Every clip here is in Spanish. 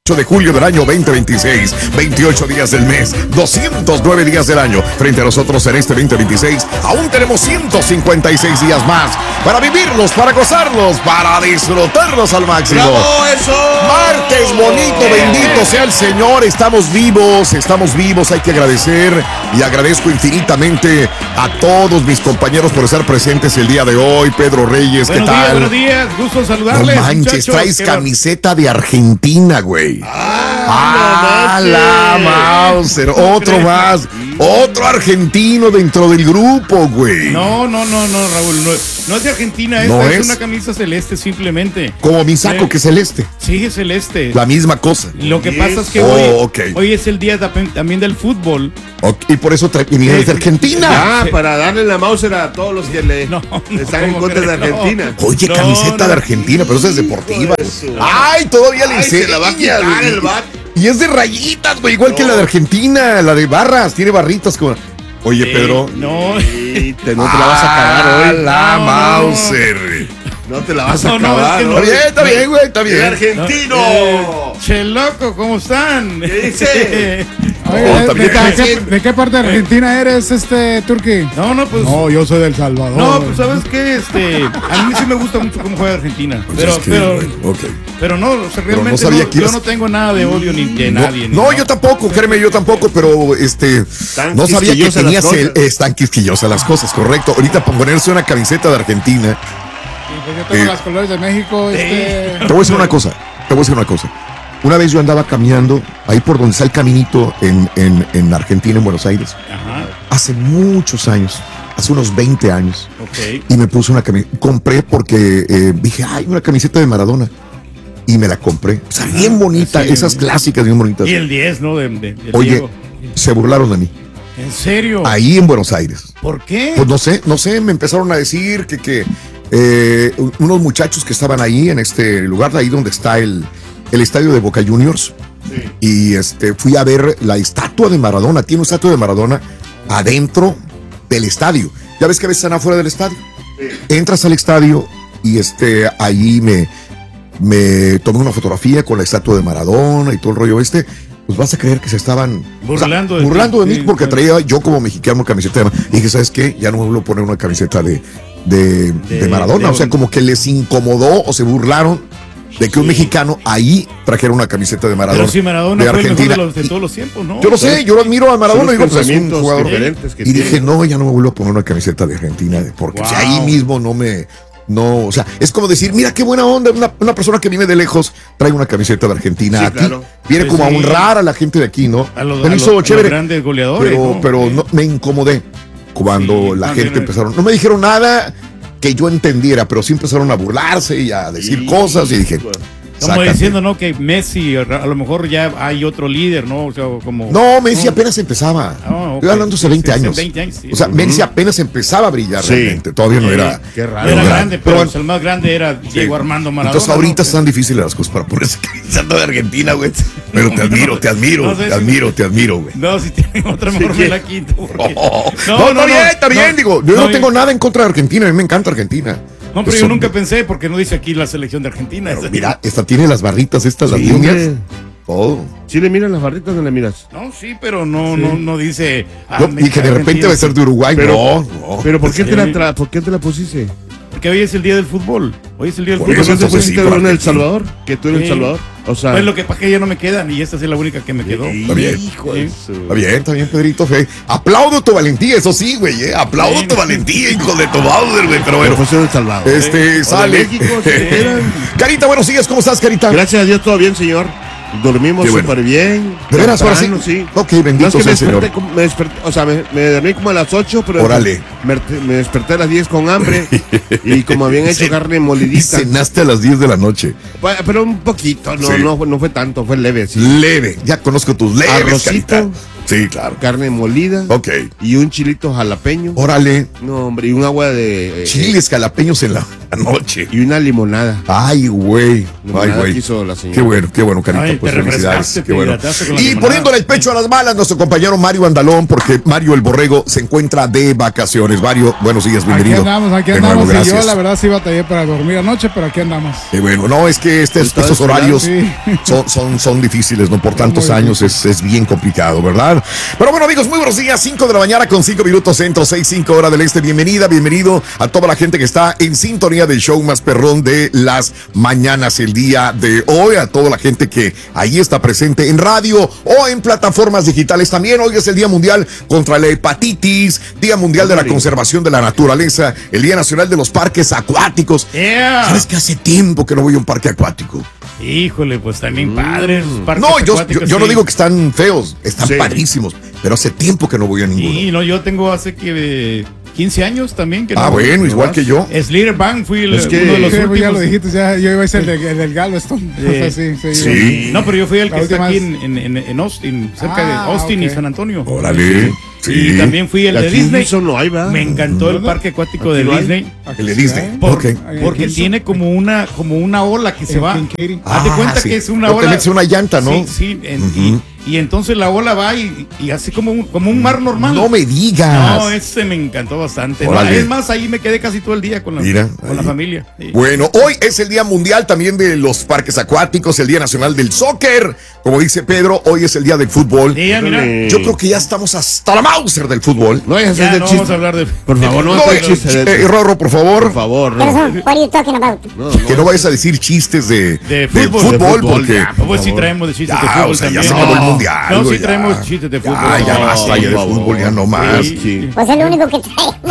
8 de julio del año 2026, 28 días del mes, 209 días del año. Frente a nosotros en este 2026, aún tenemos 156 días más para vivirlos, para gozarlos, para disfrutarlos al máximo. ¡Bravo, eso! Martes bonito, bendito sea el Señor. Estamos vivos, hay que agradecer y agradezco infinitamente a todos mis compañeros por estar presentes el día de hoy. Pedro Reyes, ¿qué tal? Buenos días, gusto saludarles. No manches, muchachos. traes camiseta de Argentina, güey. La Mauser, otro más, otro argentino dentro del grupo, güey. No, Raúl, no es de Argentina, ¿No esta es? es una camisa celeste simplemente. Como mi saco que es celeste, Sí, es celeste. la misma cosa. Lo que pasa es que ok. hoy es el día también del fútbol. Y por eso viene de Argentina. Ah, para darle la Mauser a todos los que están en ¿cómo contra de crees? Argentina. Oye, camiseta de Argentina, pero esa es deportiva. Eso. Ay, todavía le Ay, se la va a enseñas, quitar güey. el vato. Y es de rayitas, güey, igual que la de Argentina, la de barras, tiene barritas como. Oye, Pedro. No, Sí, no te la vas a acabar hoy. La No, Mauser. No te la vas a No, acabar. es que hoy. Está bien, güey, está El bien. argentino. Che loco, ¿cómo están? ¿Qué dice? Oye, también. ¿de qué parte de Argentina eres, Turki? No, pues. No, yo soy del Salvador. No, pues sabes qué, a mí sí me gusta mucho cómo juega Argentina, Pues es que, güey, ok. pero no, o sea, Pero no realmente sabía que yo ibas- no tengo nada de odio ni de nadie. ni No, nada. yo tampoco, créeme, yo tampoco, pero Tan no sabía que quisquillosas las tenías cosas. tan quisquillosas las cosas, correcto. Ahorita ponerse una camiseta de Argentina. Pues yo tengo las colores de México. Te voy a decir una cosa. Una vez yo andaba caminando ahí por donde está el caminito en Argentina, en Buenos Aires, Ajá, hace muchos años, hace unos 20 años, ok. y me puse una camiseta, compré porque dije, ay, una camiseta de Maradona, y me la compré. O sea, bien bonita, sí. esas clásicas bien bonitas. Y el 10, ¿no? Del Oye, Diego. se burlaron de mí, ¿En serio? ahí en Buenos Aires. ¿Por qué? Pues no sé, me empezaron a decir que unos muchachos que estaban ahí en este lugar, de ahí donde está el estadio de Boca Juniors, y fui a ver la estatua de Maradona. Tiene una estatua de Maradona adentro del estadio. Ya ves que a veces están afuera del estadio. Entras al estadio y ahí me tomé una fotografía con la estatua de Maradona y todo el rollo pues vas a creer que se estaban Burlando de mí sí, porque claro. traía yo como mexicano camiseta de Maradona. Y dije, ¿sabes qué? Ya no me vuelvo a poner una camiseta de Maradona. O sea, como que les incomodó o se burlaron de que un mexicano ahí trajera una camiseta de Maradona. Pero si Maradona de fue el Argentina. mejor de todos los tiempos, ¿no? Yo lo sé, yo lo admiro a Maradona. Son Digo, los pues, es un pensamientos jugador. diferentes que Y dije, tiene. no, ya no me vuelvo a poner una camiseta de Argentina, porque Wow. si ahí mismo no, o sea, es como decir, mira qué buena onda, una persona que viene de lejos trae una camiseta de Argentina Sí, aquí, claro. viene Sí, como a sí. honrar a la gente de aquí, ¿no? A los, Se me a hizo los- a chévere, los grandes goleadores, pero ¿no? no, me incomodé cuando Sí, la también gente es. empezaron, no me dijeron nada que yo entendiera, pero sí empezaron a burlarse y a decir Sí. cosas y dije, Como sácate. diciendo, ¿no? Que Messi, a lo mejor ya hay otro líder, ¿no? O sea, como... No, Messi apenas empezaba. ok. Estoy hablando hace 20 Sí, años. hace 20 años, sí. O sea, Messi apenas empezaba a brillar Sí. realmente. Todavía no era. Qué raro. Era Pero grande, pero bueno. el más grande era Diego Armando Maradona. Entonces ahorita ¿no? están difíciles las cosas para ponerse camiseta de Argentina, güey. Pero te admiro, No sé si- te admiro, güey. No, si tienen otra mejor me la quito. porque- No, está bien, digo, yo no tengo yo- nada en contra de Argentina, a mí me encanta Argentina. No, pero Pues yo son- nunca pensé, porque no dice aquí la selección de Argentina. Pero mira, esta tiene las barritas estas, las Sí, líneas. hombre. Todo. ¿Sí le miran las barritas o no le miras? No, sí, pero no dice... Yo dije, de repente va a ser de Uruguay. Pero- no. Pero ¿por qué, Sí. ¿por qué te la pusiste? Porque hoy es el día del fútbol. Hoy es el día del Por ¿Por qué fútbol. eso no te entonces pusiste sí, por una del Argentina. Salvador? Que tú eres Sí. El Salvador. O sea, Pues lo que pasa es que ya no me quedan y esta es la única que me quedó. Está bien. hijo de Sí. su- Está bien, Pedrito. Fe. Aplaudo tu valentía, eso sí, güey. Aplaudo Sí. tu valentía, hijo de tu madre, güey. Pero Pero bueno, pusieron El Salvador. O de sale. México, si quieran. Carita, buenos días, ¿cómo estás, Carita? Gracias a Dios, todo bien, señor. Dormimos Qué bueno. súper bien. ¿De veras, ahora temprano, sí? sí. Ok, No, bendito es que sea el Señor. me desperté, o sea, me dormí como a las 8, pero Órale. me desperté a las 10 con hambre y como habían hecho carne Y molidita. cenaste a las 10 de la noche. Pero un poquito, Sí. no fue tanto, fue leve, sí. Leve, ya conozco tus leves, Arrocito, Carita. Sí, claro. carne molida. Ok. Y un chilito jalapeño. Órale. No, hombre, y un agua de... Chiles jalapeños en la noche. Y una limonada. Ay, güey. Ay, Limonada güey. que hizo la señora. Qué bueno, Carita. Ay, Pues te felicidades. refrescaste, Qué bueno. te hidrataste con la Y limonada. poniéndole el pecho a las balas, nuestro compañero Mario Andalón, porque Mario el Borrego se encuentra de vacaciones. Mario, buenos días, bienvenido. Aquí De nuevo, andamos. Y yo gracias. la verdad sí batallé para dormir anoche, pero aquí andamos. Qué bueno, no, es que estos horarios sí. son difíciles, ¿no? Por tantos años es bien complicado, ¿verdad? Pero bueno, amigos, muy buenos días, 5 de la mañana con 5 minutos centro, 6:05 hora del este. Bienvenido a toda la gente que está en sintonía del show más perrón de las mañanas el día de hoy, a toda la gente que ahí está presente en radio o en plataformas digitales también. Hoy es el Día Mundial contra la Hepatitis, Día Mundial de la Conservación de la Naturaleza, el Día Nacional de los Parques Acuáticos. Yeah. ¿Sabes que hace tiempo que no voy a un parque acuático? Híjole, pues también padres. los parques No, yo acuáticos, no sí. digo que están feos, están Sí. padrísimos, pero hace tiempo que no voy a ninguno. Sí, no, yo tengo hace que 15 años también. Que Ah, no, bueno, igual que yo. Slitterbank fui Es que- uno de los Sí, pues últimos. ya lo dijiste, ya, yo iba a ser el del Galveston. Sí. O sea, sí. Sí. No, pero yo fui el La que está última aquí vez. en Austin, cerca de Ah, Austin y ok. San Antonio. Órale. Sí. Y también fui el de Aquí en Disney. Houston no hay, ¿verdad? Me encantó el parque acuático de Aquí no hay. Disney. El de Disney. Por- Ok. Porque tiene como una ola que se En va. Kincaid. Haz de cuenta sí. que es una No te ola. metes una llanta, ¿no? Sí, sí. Y entonces la ola va y así como un mar normal. No me digas. No, ese me encantó bastante. No, Órale. es más, ahí me quedé casi todo el día con la Mira, ahí. familia. Sí. Bueno, hoy es el Día Mundial también de los Parques Acuáticos, el Día Nacional del Soccer. Como dice Pedro, hoy es el Día del Fútbol. Sí, ya, mira. Yo creo que ya estamos hasta la Mauser del fútbol. No vayas a Ya hacer no chiste. vamos a hablar de. Por favor, no No, hagas chiste de Rorro, por favor. Por favor, no. What are you talking about? Que no vayas a decir chistes de fútbol. De fútbol, porque ya. Pues sí traemos de chistes de Ya, fútbol o sea, ya también. se acabó el mundial, No, güey, sí ya. traemos chistes de fútbol. ya No, basta ya de por favor. fútbol, ya no más. Sí. Pues es lo único que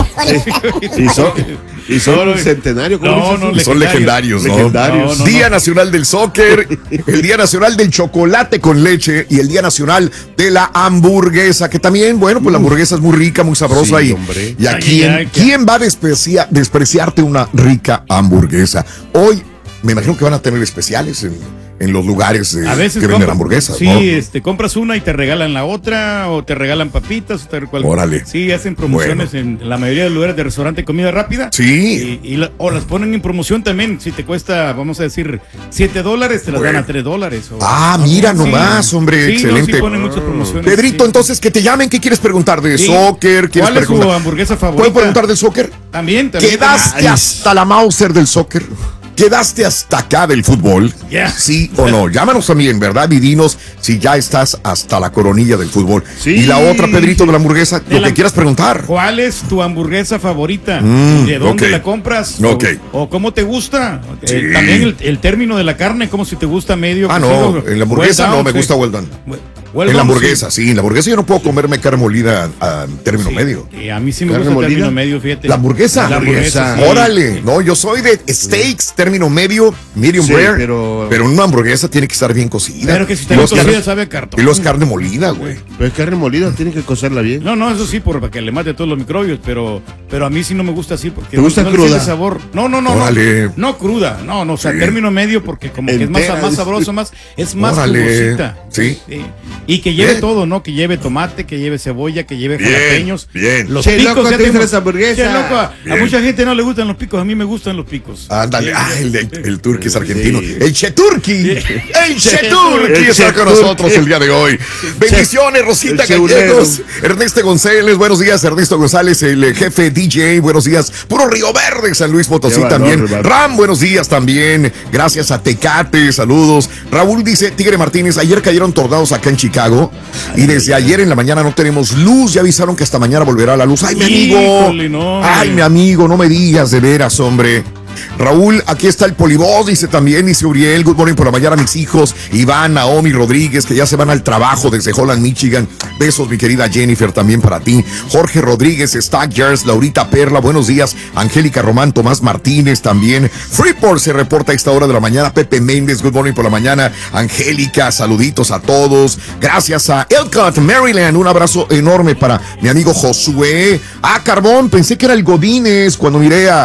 traemos. Y son centenario, ¿cómo No, dices? Son legendarios, ¿no? Legendarios. No, Día Nacional del Soccer, el Día Nacional del Chocolate con Leche y el Día Nacional de la Hamburguesa, que también, bueno, pues la hamburguesa es muy rica, muy sabrosa Sí, y hombre. a Ay, quién, ay, ¿quién va a despreciarte una rica hamburguesa? Hoy me imagino que van a tener especiales en los lugares A veces que venden compra- hamburguesas, Sí, ¿no? compras una y te regalan la otra, o te regalan papitas, Órale. Sí, hacen promociones en la mayoría de lugares de restaurante de comida rápida. Sí. O las ponen en promoción también. Si te cuesta, vamos a decir, $7, te las Bueno. dan a $3. Ah, mira nomás, hombre, Sí, excelente. No, sí ponen muchas promociones. Pedrito, sí. entonces que te llamen, ¿qué quieres preguntar de Sí. soccer? ¿Quieres ¿Cuál es su preguntar? hamburguesa favorita? ¿Puedo preguntar del soccer? También. ¿Quedaste Ay. hasta la Mauser del soccer? ¿Quedaste hasta acá del fútbol? Ya. ¿Sí o no? Llámanos también, ¿verdad? Y dinos si ya estás hasta la coronilla del fútbol. Sí. Y la otra, Pedrito, de la hamburguesa, De lo la- que quieras preguntar. ¿Cuál es tu hamburguesa favorita? ¿De dónde ok. la compras? Ok. ¿O cómo te gusta? Sí. También el término de la carne, como si te gusta medio. Ah, no, cocido. en la hamburguesa Well no, done, me sí. gusta well done. Well En la done, hamburguesa, sí, en la hamburguesa yo no puedo comerme carne molida a término sí. medio. Sí, a mí sí me ¿Carne gusta el término molida? medio, fíjate. ¿La hamburguesa? La hamburguesa, sí. Órale, no, yo soy de steaks, término medio, medium Sí, rare, pero- pero una hamburguesa tiene que estar bien cocida. Pero que si Y está bien los cocida carnes- sabe a cartón. Y los carne molida, güey. Pero es carne molida, tiene que cocerla bien. No, eso sí, para que le mate todos los microbios, pero a mí sí no me gusta así porque ¿Te gusta no le cruda? siente sabor. No, Órale. no cruda, no, o sea, Sí. término medio porque como que es más Enteras. sabroso, es más Órale. jugosita. Sí. Y que lleve Bien. todo, ¿no? Que lleve tomate, que lleve cebolla, que lleve Bien, jalapeños. bien. Los Che, picos, loco, ya te tengo- gustan las hamburguesas. Che, loco, a Bien. mucha gente no le gustan los picos, a mí me gustan los picos. Ándale, el turqui es argentino. Sí. El Cheturqui. El Cheturqui El está con Cheturqui. nosotros el día de hoy. Bendiciones, Rosita El cheulero. Gallegos. Ernesto González, buenos días. Ernesto González, el jefe DJ, buenos días. Puro Río Verde, San Luis Potosí Qué valor, también. hermano. Ram, buenos días también. Gracias a Tecate, saludos. Raúl dice, Tigre Martínez, ayer cayeron tornados acá en Chicago y desde ayer en la mañana no tenemos luz. Ya avisaron que hasta mañana volverá la luz. Ay, mi amigo. Híjole, no, Ay, hombre. mi amigo, no me digas de veras, hombre. Raúl, aquí está el Polibos, dice también, dice Uriel, good morning por la mañana, mis hijos, Iván, Naomi, Rodríguez, que ya se van al trabajo desde Holland, Michigan. Besos, mi querida Jennifer, también para ti. Jorge Rodríguez, Stackers, Laurita Perla, buenos días. Angélica Román, Tomás Martínez también. Freeport se reporta a esta hora de la mañana. Pepe Méndez, good morning por la mañana. Angélica, saluditos a todos. Gracias a Elcott, Maryland, un abrazo enorme para mi amigo Josué. Ah, Carbón, pensé que era el Godínez cuando miré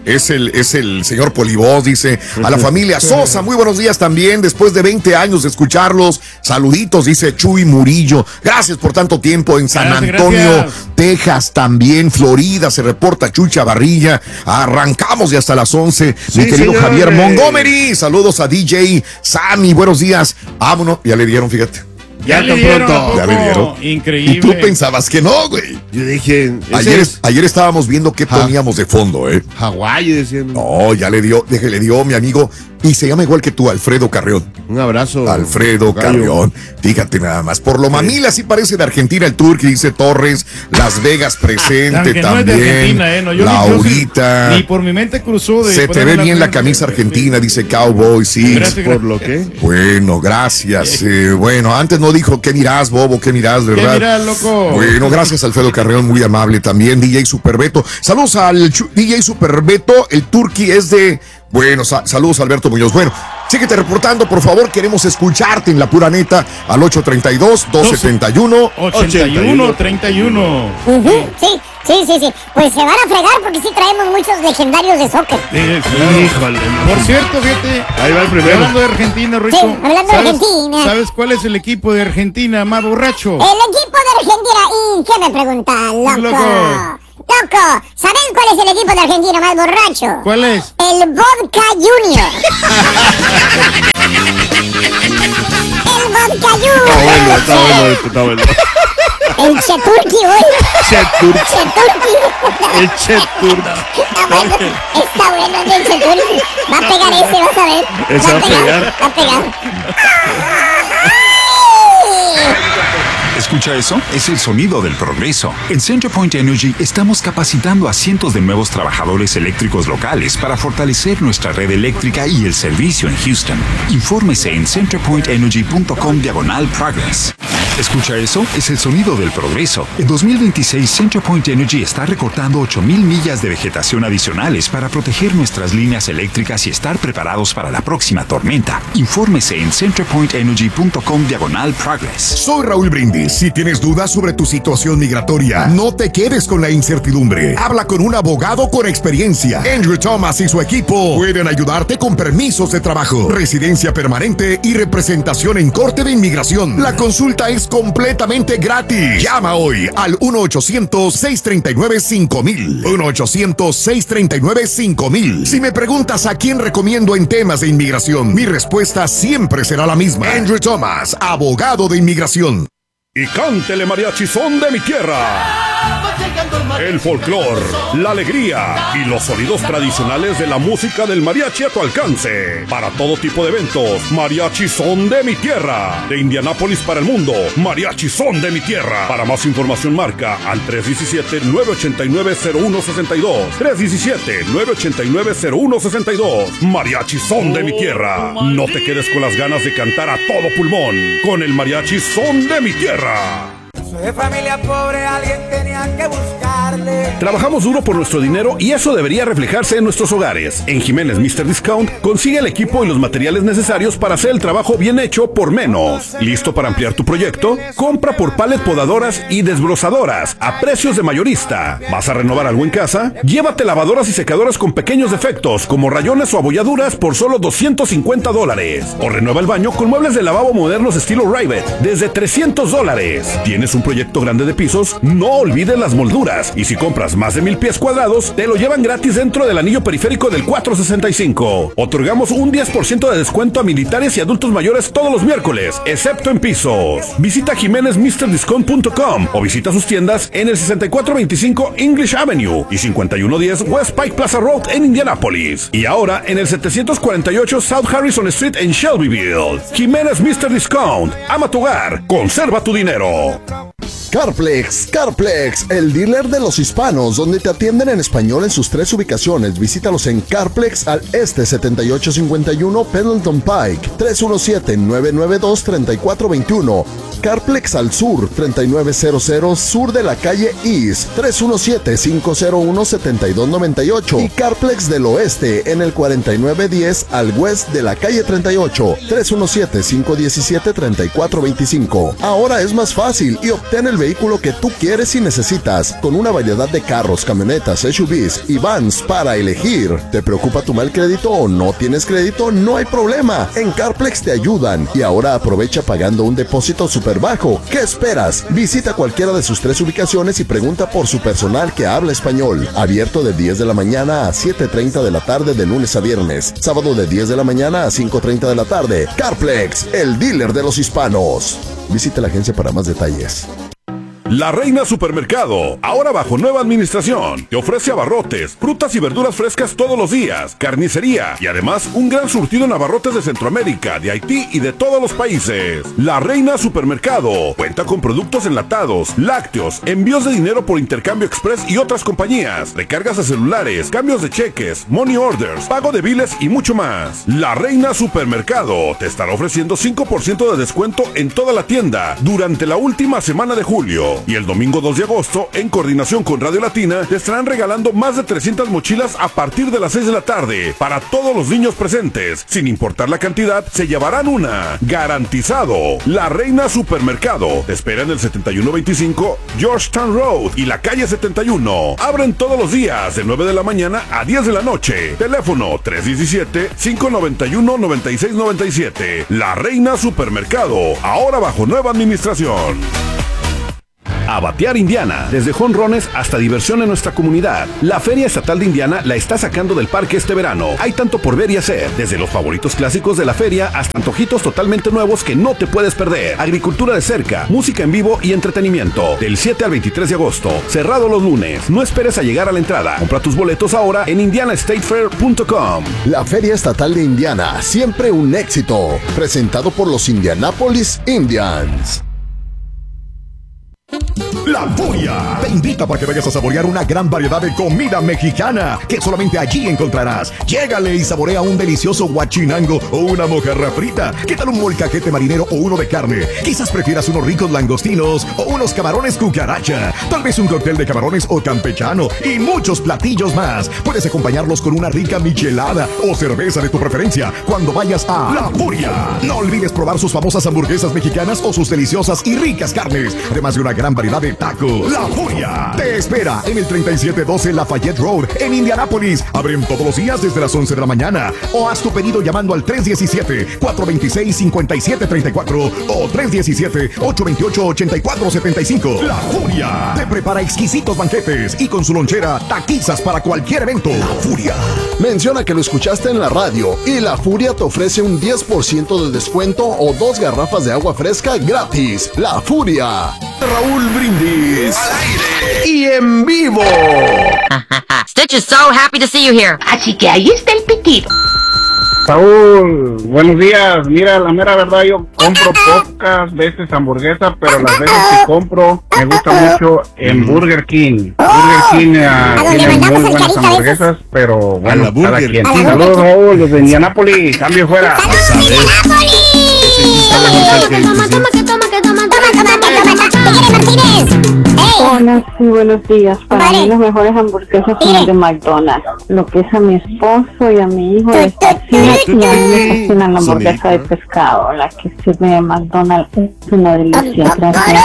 Es el señor Polibos, dice. A la familia Sosa, muy buenos días también. Después de 20 años de escucharlos, saluditos, dice Chuy Murillo. Gracias por tanto tiempo en San Antonio, Texas también. Florida se reporta Chuy Chavarrilla. Arrancamos de hasta las 11. Mi querido Javier Montgomery. Saludos a DJ Sammy, buenos días. Vámonos, ya le dieron, fíjate. Ya le dieron, ya le dieron. Increíble. Y tú pensabas que no, güey. Yo dije... Ayer estábamos viendo qué poníamos de fondo, Hawái, decían. No, ya le dio mi amigo. Y se llama igual que tú, Alfredo Carrión. Un abrazo. Alfredo Carrión. Fíjate nada más. Por lo mamila, así parece de Argentina el tour que dice Torres. Las Vegas presente también. No es de Argentina, no, Laurita. Ni por mi mente cruzó de. Se te ve bien la camisa argentina, dice Cowboy, sí. Gracias. ¿Por lo que? Bueno, gracias. Bueno, antes no dijo qué mirás, Bobo, qué mirás, ¿verdad? ¿Qué mirás, loco? Bueno, gracias, Alfredo Carrión, muy amable también. DJ Superbeto. Saludos al DJ Superbeto. El Turqui es de. Bueno, saludos Alberto Muñoz. Bueno, síguete reportando, por favor, queremos escucharte en la pura neta al 832-271-8131. Sí. Pues se van a fregar porque sí traemos muchos legendarios de soccer. Híjole. Por cierto, fíjate. Ahí va el primero. Hablando de Argentina, Rico. Sí, hablando de Argentina. ¿Sabes cuál es el equipo de Argentina más borracho? El equipo de Argentina. ¿Y qué me preguntas, loco? Loco, ¿sabes cuál es el equipo de Argentina más borracho? ¿Cuál es? El Boca Junior. El Boca Junior. Está bueno. El Cheturki, güey. Cheturki. El Cheturki. Está bueno el Cheturki. Va a pegar ese, vas a ver. Ese va a pegar. Va a pegar. ¿Escucha eso? Es el sonido del progreso. En CenterPoint Energy estamos capacitando a cientos de nuevos trabajadores eléctricos locales para fortalecer nuestra red eléctrica y el servicio en Houston. Infórmese en centerpointenergy.com/progress. ¿Escucha eso? Es el sonido del progreso. En 2026, CenterPoint Energy está recortando 8,000 millas de vegetación adicionales para proteger nuestras líneas eléctricas y estar preparados para la próxima tormenta. Infórmese en centerpointenergy.com/progress. Soy Raúl Brindis. Si tienes dudas sobre tu situación migratoria, no te quedes con la incertidumbre. Habla con un abogado con experiencia. Andrew Thomas y su equipo pueden ayudarte con permisos de trabajo, residencia permanente y representación en corte de inmigración. La consulta es completamente gratis. Llama hoy al 1-800-639-5000. 1-800-639-5000. Si me preguntas a quién recomiendo en temas de inmigración, mi respuesta siempre será la misma. Andrew Thomas, abogado de inmigración. Y cántele mariachi son de mi tierra. El folclor, la alegría y los sonidos tradicionales de la música del mariachi a tu alcance. Para todo tipo de eventos, mariachi son de mi tierra. De Indianápolis para el mundo, mariachi son de mi tierra. Para más información marca al 317-989-0162. 317-989-0162. Mariachi son de mi tierra. No te quedes con las ganas de cantar a todo pulmón con el mariachi son de mi tierra. Soy de familia pobre, alguien tenía que buscarle. Trabajamos duro por nuestro dinero y eso debería reflejarse en nuestros hogares. En Jiménez Mr. Discount consigue el equipo y los materiales necesarios para hacer el trabajo bien hecho por menos. ¿Listo para ampliar tu proyecto? Compra por pallet podadoras y desbrozadoras a precios de mayorista. ¿Vas a renovar algo en casa? Llévate lavadoras y secadoras con pequeños defectos como rayones o abolladuras por solo $250. O renueva el baño con muebles de lavabo modernos estilo Rivet desde $300. ¿Tienes un proyecto grande de pisos? No olvides las molduras. Y si compras más de 1,000 pies cuadrados, te lo llevan gratis dentro del anillo periférico del 465. Otorgamos un 10% de descuento a militares y adultos mayores todos los miércoles, excepto en pisos. Visita JiménezMrDiscount.com o visita sus tiendas en el 6425 English Avenue y 5110 West Pike Plaza Road en Indianápolis. Y ahora en el 748 South Harrison Street en Shelbyville. Jiménez Mr. Discount. Ama tu hogar. Conserva tu dinero. Carplex, el dealer de los hispanos, donde te atienden en español en sus 3 ubicaciones. Visítalos en Carplex al este 7851 Pendleton Pike, 317-992-3421. Carplex al sur, 3900 sur de la calle East, 317-501-7298. Y Carplex del oeste en el 4910 al west de la calle 38, 317-517-3425. Ahora es más fácil y obtén el vehículo que tú quieres y necesitas, con una variedad de carros, camionetas, SUVs y vans para elegir. ¿Te preocupa tu mal crédito o no tienes crédito? No hay problema. En CarPlex te ayudan. Y ahora aprovecha pagando un depósito súper bajo. ¿Qué esperas? Visita cualquiera de sus 3 ubicaciones y pregunta por su personal que habla español. Abierto de 10 de la mañana a 7:30 de la tarde de lunes a viernes. Sábado de 10 de la mañana a 5:30 de la tarde. CarPlex, el dealer de los hispanos. Visita la agencia para más detalles. La Reina Supermercado, ahora bajo nueva administración, te ofrece abarrotes, frutas y verduras frescas todos los días, carnicería y además un gran surtido en abarrotes de Centroamérica, de Haití y de todos los países. La Reina Supermercado cuenta con productos enlatados, lácteos, envíos de dinero por intercambio express y otras compañías, recargas de celulares, cambios de cheques, money orders, pago de biles y mucho más. La Reina Supermercado te estará ofreciendo 5% de descuento en toda la tienda durante la última semana de julio. Y el domingo 2 de agosto, en coordinación con Radio Latina, te estarán regalando más de 300 mochilas a partir de las 6 de la tarde para todos los niños presentes. Sin importar la cantidad, se llevarán una. Garantizado. La Reina Supermercado te espera en el 7125 Georgetown Road y la calle 71. Abren todos los días de 9 de la mañana a 10 de la noche. Teléfono 317-591-9697. La Reina Supermercado, ahora bajo nueva administración. Abatear Indiana, desde jonrones hasta diversión en nuestra comunidad. La Feria Estatal de Indiana la está sacando del parque este verano. Hay tanto por ver y hacer, desde los favoritos clásicos de la feria hasta antojitos totalmente nuevos que no te puedes perder. Agricultura de cerca, música en vivo y entretenimiento. Del 7 al 23 de agosto, cerrado los lunes. No esperes a llegar a la entrada. Compra tus boletos ahora en indianastatefair.com. La Feria Estatal de Indiana, siempre un éxito. Presentado por los Indianapolis Indians. La Furia te invita para que vayas a saborear una gran variedad de comida mexicana que solamente allí encontrarás. Llégale y saborea un delicioso guachinango o una mojarra frita. ¿Qué tal un molcajete marinero o uno de carne? Quizás prefieras unos ricos langostinos o unos camarones cucaracha. Tal vez un cóctel de camarones o campechano y muchos platillos más. Puedes acompañarlos con una rica michelada o cerveza de tu preferencia cuando vayas a La Furia. No olvides probar sus famosas hamburguesas mexicanas o sus deliciosas y ricas carnes, además de una gran variedad de tacos. La Furia te espera en el 3712 Lafayette Road en Indianápolis. Abren todos los días desde las 11 de la mañana. O haz tu pedido llamando al 317-426-5734 o 317-828-8475. La Furia te prepara exquisitos banquetes y con su lonchera taquizas para cualquier evento. La Furia. Menciona que lo escuchaste en la radio y La Furia te ofrece un 10% de descuento o 2 garrafas de agua fresca gratis. La Furia. Raúl Brindis al aire y en vivo. Stitch is so happy to see you here. Así que ahí está el pitido. Saúl, buenos días. Mira, la mera verdad, yo compro pocas veces hamburguesa, pero las veces que compro me gusta mucho en Burger King. Burger King tiene muy buenas hamburguesas, pero bueno, cada quien. Saludos, Saúl, desde Indianápolis. Cambio fuera. Hola, sí, buenos días. Para mí las mejores hamburguesas son las de McDonald's. Lo que es a mi esposo y a mi hijo les fascina, y a mí me fascina la hamburguesa de pescado. La que sirve de McDonald's es una delicia. Gracias.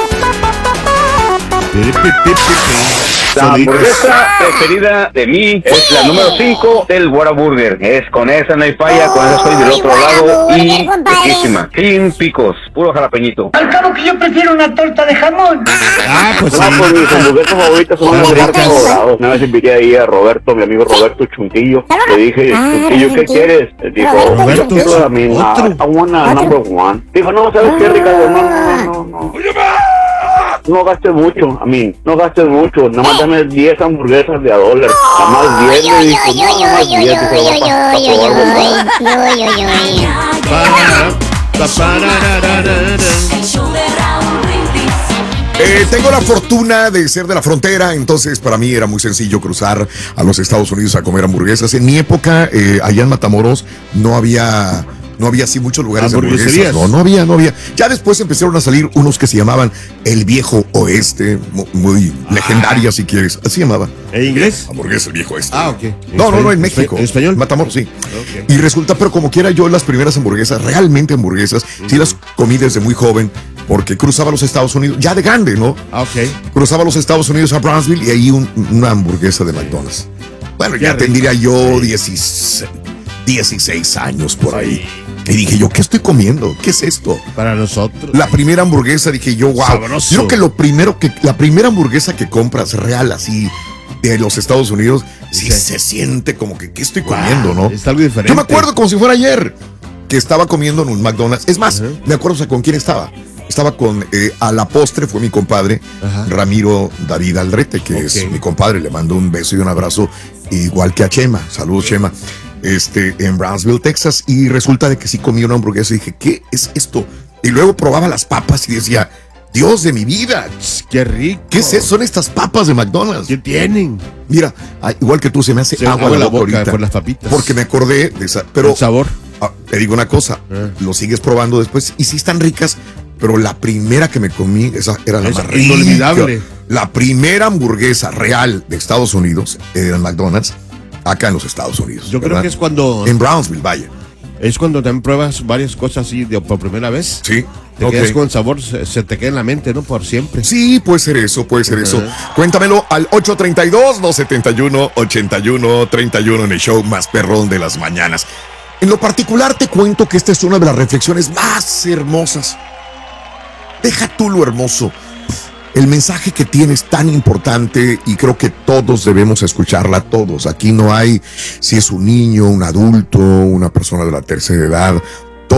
La hamburguesa preferida de mí es la número 5 del Whataburger. Es con esa no hay falla, con esa estoy del otro lado y riquísima. Sin picos, puro jalapeñito. Al cabo que yo prefiero una torta de jamón. Pues sí. Pues mis hamburguesas favoritas son las de marca Dorado. Una vez invité ahí a Roberto, mi amigo Roberto Chuntillo. Le dije, Chuntillo, ¿qué quieres? Dijo, yo quiero a mí, I want a number 1. Dijo, no, ¿sabes qué, Ricardo? No. No gastes mucho, no gastes mucho, nada más dame 10 hamburguesas de $1. Nada más 10, le dijo, no, nada más 10, tengo la fortuna de ser de la frontera, entonces para mí era muy sencillo cruzar a los Estados Unidos a comer hamburguesas. En mi época, allá en Matamoros, no había No había así muchos lugares de Hamburgueserías. hamburguesas. No había. Ya después empezaron a salir unos que se llamaban El Viejo Oeste, muy legendaria si quieres. Así llamaba. ¿En inglés? Hamburguesa El Viejo Oeste. Ok. No, en México. ¿En español? Matamoros, sí. Okay. Y resulta, pero como quiera yo las primeras hamburguesas, realmente hamburguesas, sí las comí desde muy joven, porque cruzaba los Estados Unidos, ya de grande, ¿no? Ok. Cruzaba los Estados Unidos a Brownsville y ahí una hamburguesa de McDonald's. Bueno, ya tendría yo 16 años por ahí. Y dije yo, ¿qué estoy comiendo? ¿Qué es esto? Para nosotros. La primera hamburguesa, dije yo, wow. Sabroso. Yo creo que la primera hamburguesa que compras real así de los Estados Unidos, sí se siente como que, ¿qué estoy comiendo, no? Es algo diferente. Yo me acuerdo como si fuera ayer que estaba comiendo en un McDonald's. Es más, me acuerdo con quién estaba. Estaba con, a la postre fue mi compadre, Ramiro David Aldrete, que es mi compadre. Le mando un beso y un abrazo, igual que a Chema. Saludos, Chema. En Brownsville, Texas. Y resulta de que sí comí una hamburguesa y dije, ¿qué es esto? Y luego probaba las papas y decía, Dios de mi vida, qué rico. ¿Qué es eso? Son estas papas de McDonald's. ¿Qué tienen? Mira, igual que tú, se me hace agua en la boca ahorita, por las papitas. porque me acordé de esa. Pero el sabor. Te digo una cosa, lo sigues probando después y sí están ricas, pero la primera que me comí, esa era la más rica. Inolvidable. La primera hamburguesa real de Estados Unidos era en McDonald's, acá en los Estados Unidos. Yo creo que es cuando... En Brownsville, vaya. Es cuando también pruebas varias cosas así por primera vez. Sí. Te quedas con sabor, se te queda en la mente, ¿no? Por siempre. Sí, puede ser eso, Cuéntamelo al 832-271-8131 en el show más perrón de las mañanas. En lo particular te cuento que esta es una de las reflexiones más hermosas. Deja tú lo hermoso. El mensaje que tiene es tan importante y creo que todos debemos escucharla, todos. Aquí no hay si es un niño, un adulto, una persona de la tercera edad